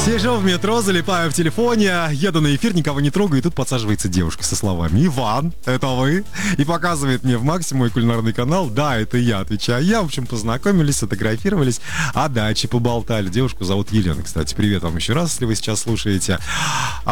Сижу в метро, залипаю в телефоне, еду на эфир, никого не трогаю, и тут подсаживается девушка со словами: «Иван, это вы?» И показывает мне в Максе мой кулинарный канал. Да, это я, отвечаю я. В общем, познакомились, сфотографировались, о даче поболтали. Девушку зовут Елена, кстати. Привет вам еще раз, если вы сейчас слушаете.